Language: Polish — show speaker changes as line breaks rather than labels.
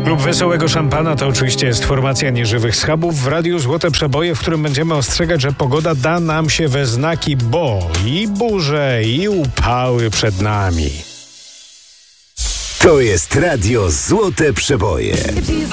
Klub Wesołego Szampana to oczywiście jest formacja nieżywych schabów w Radiu Złote Przeboje, w którym będziemy ostrzegać, że pogoda da nam się we znaki, bo i burze, i upały przed nami.
To jest Radio Złote Przeboje.